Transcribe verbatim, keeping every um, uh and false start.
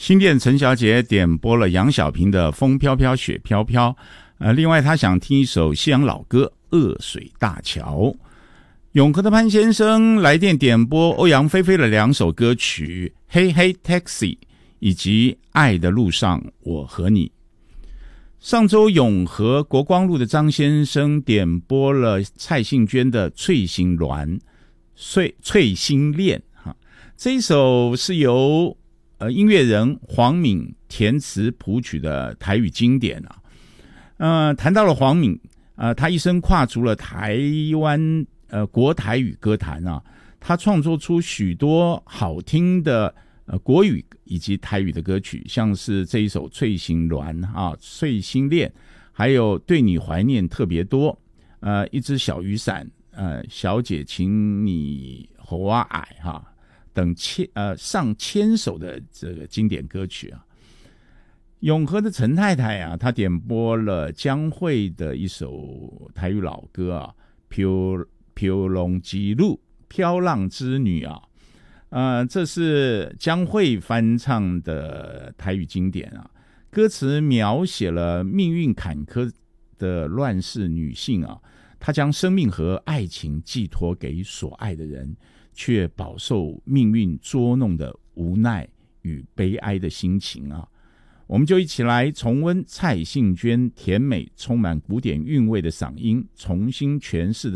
新店陈小姐点播了杨小萍的《风飘飘雪飘飘》，呃，另外她想听一首西洋老歌《恶水大桥》。永和的潘先生来电点播欧阳菲菲的两首歌曲《嘿嘿 Taxi》以及《爱的路上我和你》。上周永和国光路的张先生点播了蔡幸娟的《翠心鸾》翠翠心恋哈，这一首是由呃音乐人黄敏填词谱曲的台语经典啊。呃，谈到了黄敏，呃，他一生跨足了台湾呃国台语歌坛啊，他创作出许多好听的呃国语以及台语的歌曲，像是这一首《翠心鸾》啊，《翠心恋》，还有《对你怀念特别多》，呃，一只小雨伞，呃，小姐请你和我爱哈。等千呃上千首的这个经典歌曲啊。永和的陈太太啊，她点播了江蕙的一首台语老歌啊，飘飘浪之路，飘浪之女啊，呃，这是江蕙翻唱的台语经典啊。歌词描写了命运坎坷的乱世女性啊，她将生命和爱情寄托给所爱的人，却饱受命运捉弄的无奈与悲哀的心情啊。我们就一起来重温蔡幸娟甜美充满古典韵味的嗓音，重新诠释的